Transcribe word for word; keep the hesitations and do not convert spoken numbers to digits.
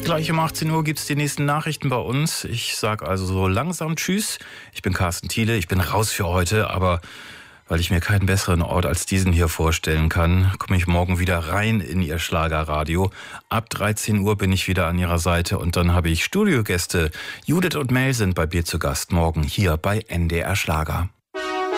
Gleich um achtzehn Uhr gibt es die nächsten Nachrichten bei uns. Ich sage also so langsam Tschüss. Ich bin Carsten Thiele, ich bin raus für heute, aber weil ich mir keinen besseren Ort als diesen hier vorstellen kann, komme ich morgen wieder rein in Ihr Schlagerradio. Ab dreizehn Uhr bin ich wieder an Ihrer Seite und dann habe ich Studiogäste. Judith und Mel sind bei mir zu Gast morgen hier bei N D R Schlager.